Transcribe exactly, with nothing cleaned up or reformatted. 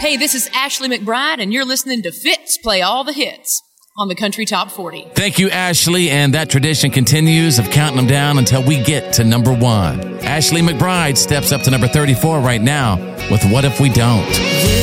Hey, this is Ashley McBride, and you're listening to Fitz Play All the Hits on the Country Top forty. Thank you, Ashley, and that tradition continues of counting them down until we get to number one. Ashley McBride steps up to number thirty-four right now with What If We Don't?